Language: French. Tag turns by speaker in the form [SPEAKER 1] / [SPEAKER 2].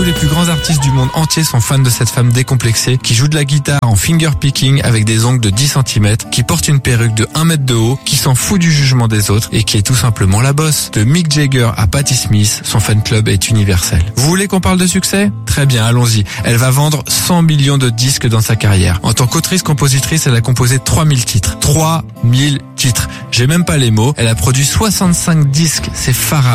[SPEAKER 1] Tous les plus grands artistes du monde entier sont fans de cette femme décomplexée qui joue de la guitare en finger picking avec des ongles de 10 cm, qui porte une perruque de 1 mètre de haut, qui s'en fout du jugement des autres et qui est tout simplement la boss. De Mick Jagger à Patti Smith, son fan club est universel. Vous voulez qu'on parle de succès ? Très bien, allons-y. Elle va vendre 100 millions de disques dans sa carrière. En tant qu'autrice-compositrice, elle a composé 3000 titres. 3000 titres. J'ai même pas les mots. Elle a produit 65 disques. C'est pharaon.